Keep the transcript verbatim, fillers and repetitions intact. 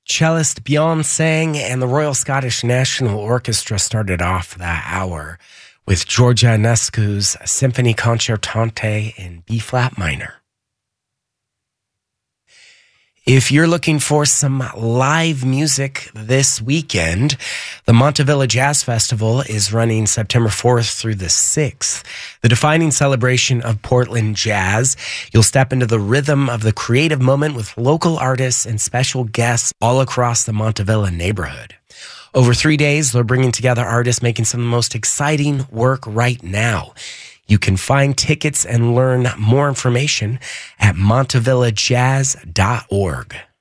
Cellist Bjorn sang and the Royal Scottish National Orchestra started off that hour with Georgia Enescu's Symphony Concertante in B-flat minor. If you're looking for some live music this weekend, the Montavilla Jazz Festival is running September fourth through the sixth. The defining celebration of Portland jazz. You'll step into the rhythm of the creative moment with local artists and special guests all across the Montavilla neighborhood. Over three days, they're bringing together artists making some of the most exciting work right now. You can find tickets and learn more information at montavilla jazz dot org.